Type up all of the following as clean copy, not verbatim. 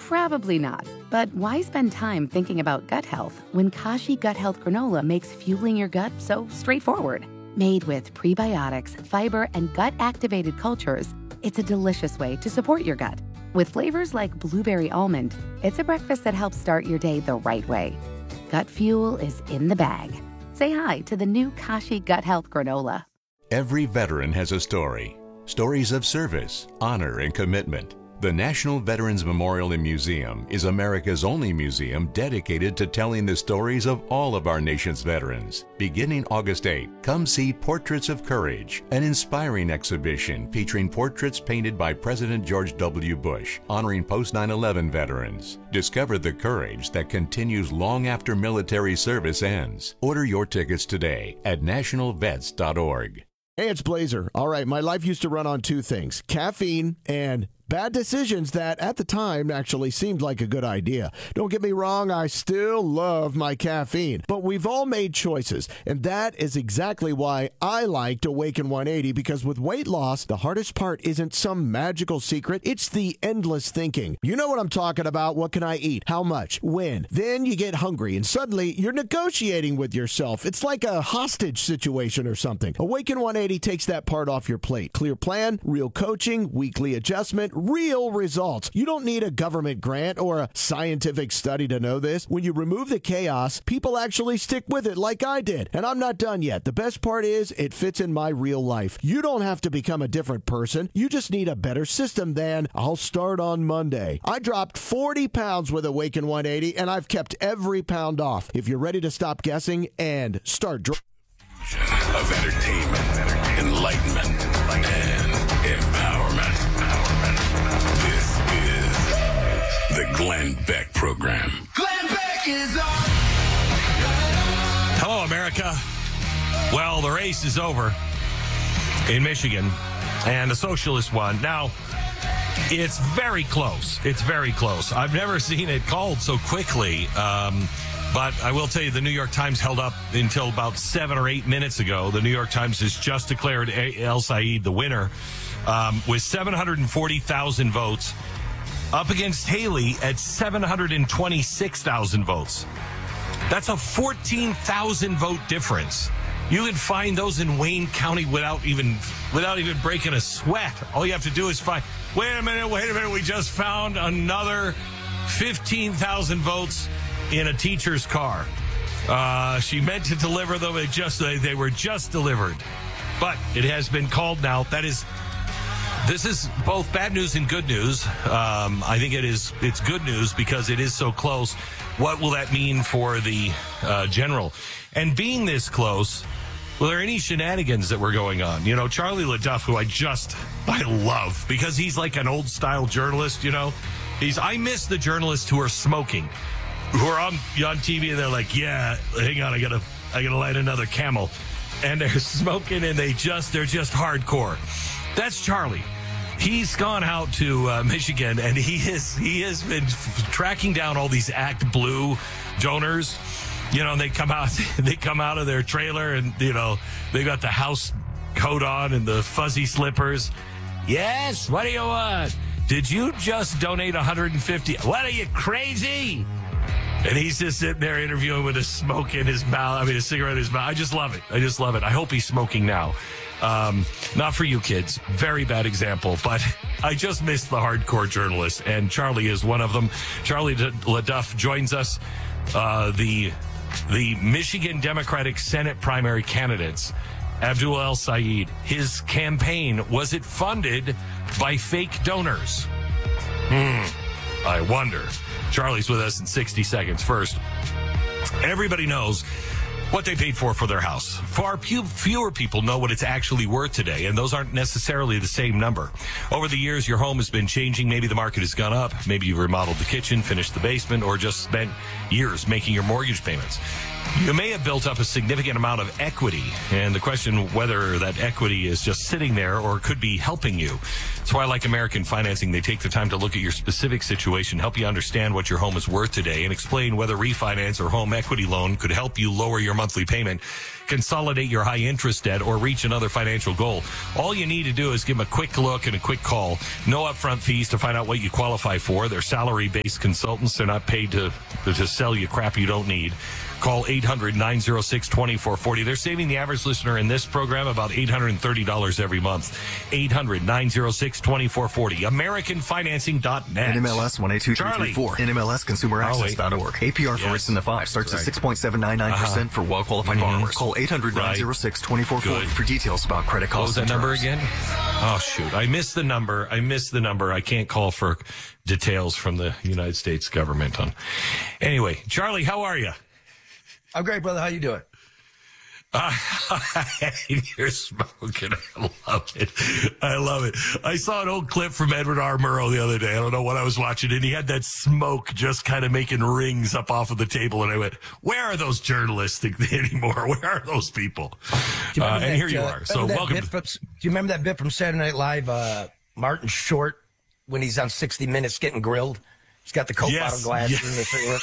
Probably not. But why spend time thinking about gut health when Kashi Gut Health Granola makes fueling your gut so straightforward? Made with prebiotics, fiber, and gut-activated cultures, it's a delicious way to support your gut. With flavors like blueberry almond, it's a breakfast that helps start your day the right way. Gut fuel is in the bag. Say hi to the new Kashi Gut Health Granola. Every veteran has a story. Stories of service, honor, and commitment. The National Veterans Memorial and Museum is America's only museum dedicated to telling the stories of all of our nation's veterans. Beginning August 8, come see Portraits of Courage, an inspiring exhibition featuring portraits painted by President George W. Bush, honoring post-9/11 veterans. Discover the courage that continues long after military service ends. Order your tickets today at nationalvets.org. Hey, it's Blazer. All right, my life used to run on two things, caffeine and bad decisions that at the time actually seemed like a good idea. Don't get me wrong, I still love my caffeine, but we've all made choices, and that is exactly why I liked Awaken 180, because with weight loss, the hardest part isn't some magical secret, it's the endless thinking. You know what I'm talking about. What can I eat? How much? When? Then you get hungry, and suddenly you're negotiating with yourself. It's like a hostage situation or something. Awaken 180 takes that part off your plate. Clear plan, real coaching, weekly adjustment, real results. You don't need a government grant or a scientific study to know this. When you remove the chaos, people actually stick with it like I did. And I'm not done yet. The best part is it fits in my real life. You don't have to become a different person. You just need a better system than I'll start on Monday. I dropped 40 pounds with Awaken 180 and I've kept every pound off. If you're ready to stop guessing and start of entertainment, enlightenment, and empowerment. This is the Glenn Beck Program. Glenn Beck is on. Hello, America. Well, the race is over in Michigan, and the socialist won. Now, it's very close. It's very close. I've never seen it called so quickly. But I will tell you, the New York Times held up until about 7 or 8 minutes ago. The New York Times has just declared El Said the winner with 740,000 votes up against Haley at 726,000 votes. That's a 14,000 vote difference. You can find those in Wayne County without even breaking a sweat. All you have to do is find, wait a minute, we just found another 15,000 votes in a teacher's car. She meant to deliver them. They were just delivered. But it has been called now. This is both bad news and good news. I think it's good news because it is so close. What will that mean for the general? And being this close, were there any shenanigans that were going on? You know, Charlie LaDuff, who I love because he's like an old style journalist, you know. I miss the journalists who are smoking, who are on TV and they're like, yeah, hang on, I gotta light another Camel. And they're smoking and they're just hardcore. That's Charlie. He's gone out to Michigan and he has been tracking down all these Act Blue donors. You know, they come out of their trailer and, you know, they got the house coat on and the fuzzy slippers. Yes, what do you want? Did you just donate 150? What, are you crazy? And he's just sitting there interviewing with a smoke in his mouth. A cigarette in his mouth. I just love it. I hope he's smoking now. Not for you kids. Very bad example. But I just miss the hardcore journalists. And Charlie is one of them. Charlie LaDuff joins us. The Michigan Democratic Senate primary candidates. Abdul El Said. His campaign, was it funded by fake donors? I wonder. Charlie's with us in 60 seconds. First, everybody knows what they paid for their house. Far fewer people know what it's actually worth today, and those aren't necessarily the same number. Over the years, your home has been changing. Maybe the market has gone up. Maybe you've remodeled the kitchen, finished the basement, or just spent years making your mortgage payments. You may have built up a significant amount of equity, and the question whether that equity is just sitting there or could be helping you. That's why I like American Financing. They take the time to look at your specific situation, help you understand what your home is worth today, and explain whether refinance or home equity loan could help you lower your monthly payment, consolidate your high interest debt, or reach another financial goal. All you need to do is give them a quick look and a quick call. No upfront fees to find out what you qualify for. They're salary-based consultants. They're not paid to sell you crap you don't need. Call 800-906-2440. They're saving the average listener in this program about $830 every month. 800-906-2440. AmericanFinancing.net. NMLS 182334. NMLSConsumerAccess.org. APR for rates in the 5 starts at 6.799% for well-qualified borrowers. Call 800-906-2440 for details about credit costs. What was that number again? Oh, shoot. I missed the number. I can't call for details from the United States government on. Anyway, Charlie, how are you? I'm great, brother. How you doing? You're smoking. I love it. I saw an old clip from Edward R. Murrow the other day. I don't know what I was watching, and he had that smoke just kind of making rings up off of the table, and I went, where are those journalists anymore? Where are those people? And here you are. So welcome. Do you remember that bit from Saturday Night Live, Martin Short, when he's on 60 Minutes getting grilled? He's got the Coke bottle glass in the finger.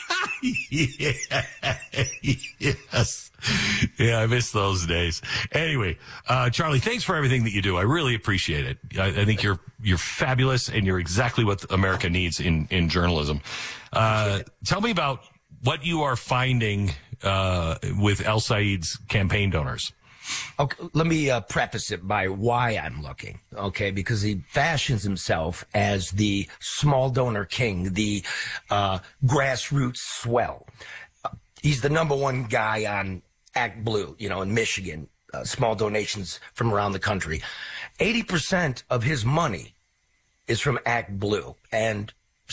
Yes. Yeah, I miss those days. Anyway, Charlie, thanks for everything that you do. I really appreciate it. I think you're fabulous, and you're exactly what America needs in journalism. Tell me about what you are finding with El Said's campaign donors. Okay, let me preface it by why I'm looking, okay, because he fashions himself as the small donor king, the grassroots swell. He's the number one guy on Act Blue, in Michigan, small donations from around the country. 80% of his money is from Act Blue, and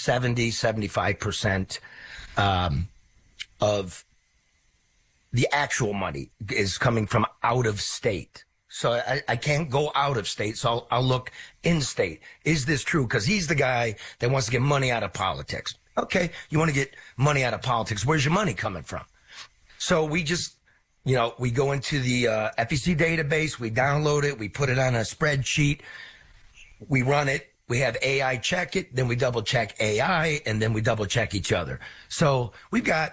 75% of the actual money is coming from out of state. So I can't go out of state, so I'll look in state. Is this true? Because he's the guy that wants to get money out of politics. Okay, you want to get money out of politics. Where's your money coming from? So we just, we go into the FEC database, we download it, we put it on a spreadsheet, we run it, we have AI check it, then we double check AI, and then we double check each other. So we've got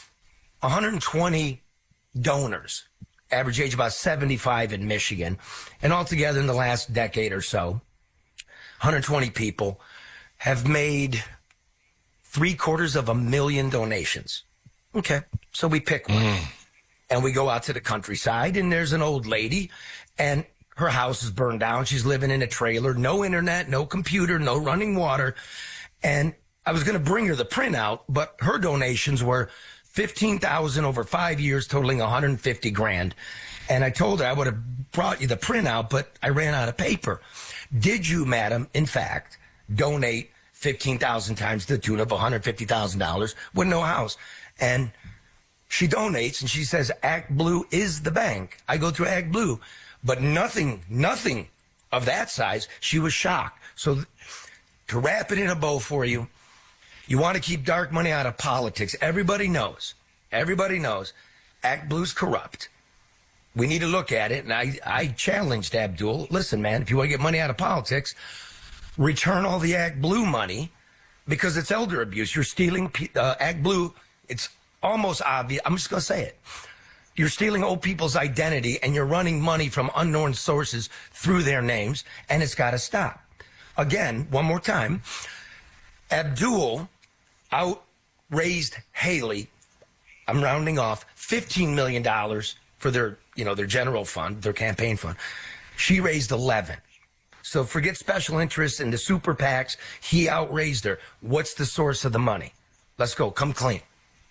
120 donors, average age about 75 in Michigan. And altogether in the last decade or so, 120 people have made 750,000 donations. Okay. So we pick one and we go out to the countryside, and there's an old lady, and her house is burned down. She's living in a trailer, no internet, no computer, no running water. And I was going to bring her the printout, but her donations were $15,000 over 5 years, totaling $150,000. And I told her I would have brought you the printout, but I ran out of paper. Did you, madam, in fact, donate 15,000 times to the tune of $150,000 with no house? And she donates, and she says, Act Blue is the bank. I go through Act Blue, but nothing of that size. She was shocked. So to wrap it in a bow for you, you want to keep dark money out of politics. Everybody knows Act Blue's corrupt. We need to look at it. And I challenged Abdul. Listen, man, if you want to get money out of politics, return all the Act Blue money, because it's elder abuse. You're stealing Act Blue. It's almost obvious. I'm just going to say it. You're stealing old people's identity, and you're running money from unknown sources through their names, and it's got to stop. Again, one more time, Abdul outraised Haley, I'm rounding off, $15 million for their general fund, their campaign fund. She raised 11. So forget special interests and the super PACs. He outraised her. What's the source of the money? Let's go. Come clean.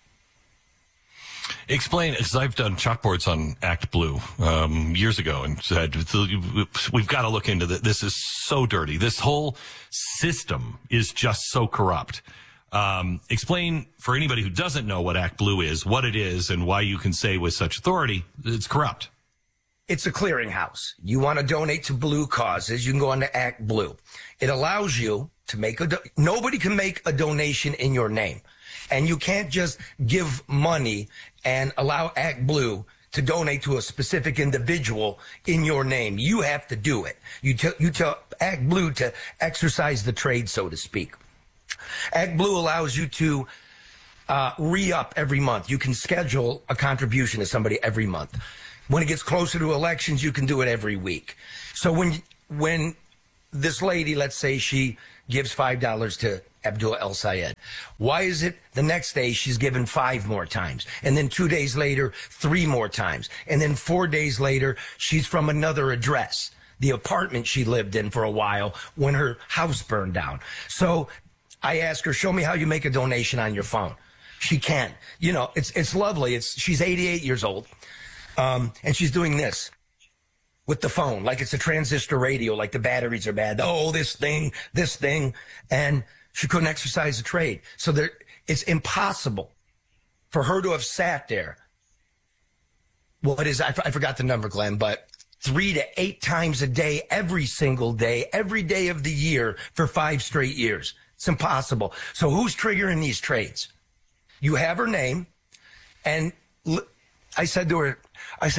Explain, because I've done chalkboards on Act Blue years ago and said, we've got to look into this. This is so dirty. This whole system is just so corrupt. Explain for anybody who doesn't know what Act Blue is, what it is, and why you can say with such authority it's corrupt. It's a clearinghouse. You want to donate to blue causes, you can go on to Act Blue. It allows you to make nobody can make a donation in your name. And you can't just give money and allow Act Blue to donate to a specific individual in your name. You have to do it. You tell ActBlue to exercise the trade, so to speak. ActBlue allows you to re-up every month. You can schedule a contribution to somebody every month. When it gets closer to elections, you can do it every week. So when this lady, let's say she gives $5 to Abdul El Sayed, why is it the next day she's given 5 more times? And then 2 days later, 3 more times. And then 4 days later, she's from another address, the apartment she lived in for a while when her house burned down. So I asked her, show me how you make a donation on your phone. She can. You know, it's lovely. She's 88 years old. And she's doing this with the phone, like it's a transistor radio, like the batteries are bad. Oh, this thing. And she couldn't exercise the trade. So it's impossible for her to have sat there. Well, it is, I forgot the number, Glenn, but 3 to 8 times a day, every single day, every day of the year for 5 straight years. It's impossible. So who's triggering these trades? You have her name, and I said to her,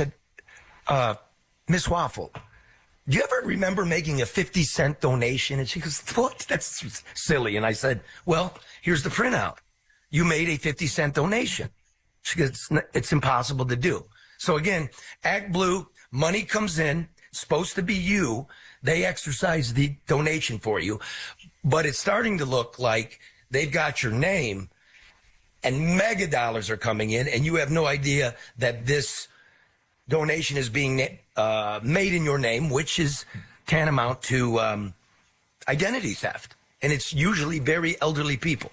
Miss Waffle, do you ever remember making a 50-cent donation? And she goes, what? That's silly. And I said, well, here's the printout. You made a 50-cent donation. She goes, it's impossible to do. So again, ActBlue, money comes in, it's supposed to be you. They exercise the donation for you. But it's starting to look like they've got your name and mega dollars are coming in, and you have no idea that this donation is being made in your name, which is tantamount to identity theft. And it's usually very elderly people.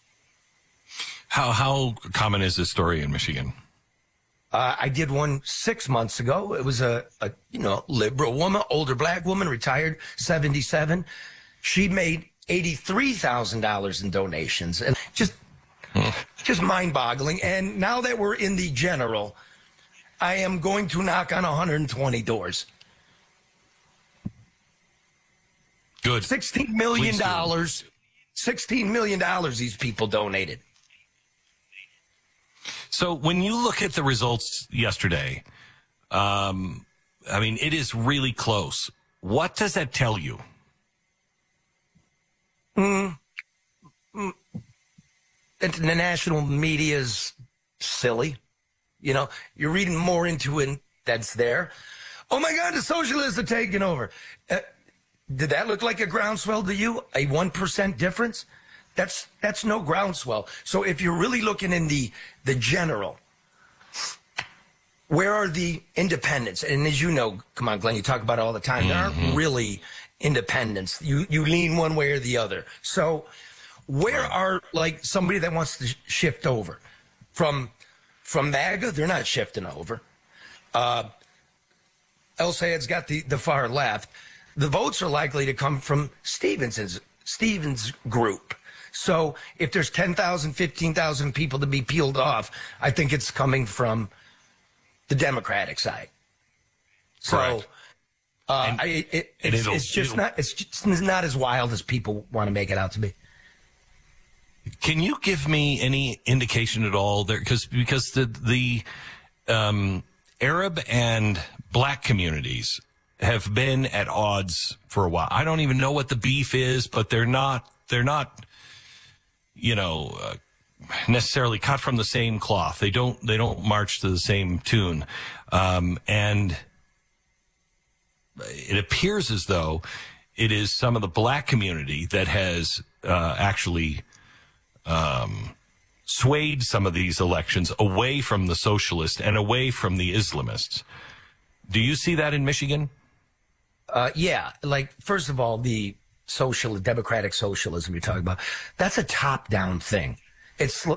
How common is this story in Michigan? I did one 6 months ago. It was a liberal woman, older black woman, retired, 77. She made $83,000 in donations, and just mind-boggling. And now that we're in the general, I am going to knock on 120 doors. Good. $16 million. $16 million these people donated. So when you look at the results yesterday, I mean, it is really close. What does that tell you? The national media is silly. You know, you're reading more into it that's there. Oh, my God, the socialists are taking over. Did that look like a groundswell to you? A 1% difference? That's no groundswell. So if you're really looking in the general, where are the independents? And as you know, come on, Glenn, you talk about it all the time. There aren't really independents. You lean one way or the other. So where are, like, somebody that wants to shift over from MAGA? They're not shifting over. El Sayed's got the far left. The votes are likely to come from Stevens' group. So if there's 10,000, 15,000 people to be peeled off, I think it's coming from the Democratic side. So it's just not as wild as people want to make it out to be. Can you give me any indication at all there? Because the Arab and black communities have been at odds for a while. I don't even know what the beef is, but they're not, necessarily cut from the same cloth. They don't march to the same tune. And it appears as though it is some of the black community that has actually swayed some of these elections away from the socialists and away from the Islamists. Do you see that in Michigan? Yeah. Like, first of all, the democratic socialism you're talking about, that's a top-down thing. It's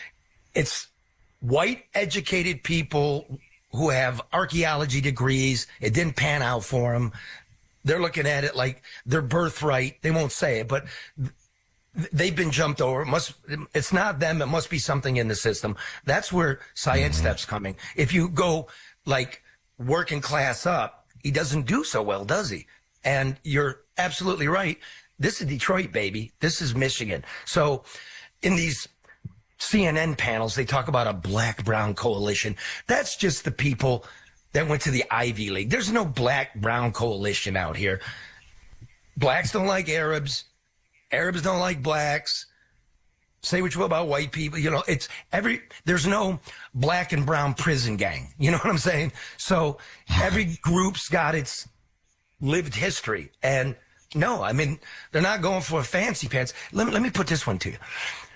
white educated people who have archaeology degrees. It didn't pan out for them. They're looking at it like their birthright. They won't say it, but they've been jumped over. It's not them. It must be something in the system. That's where Syed Step's coming. If you go like working class up, he doesn't do so well, does he? And you're absolutely right. This is Detroit, baby. This is Michigan. So in these CNN panels, they talk about a black-brown coalition. That's just the people that went to the Ivy League. There's no black-brown coalition out here. Blacks don't like Arabs. Arabs don't like blacks. Say what you will about white people. You know, there's no black and brown prison gang. You know what I'm saying? So every group's got its lived history. And no, I mean, they're not going for fancy pants. Let me put this one to you.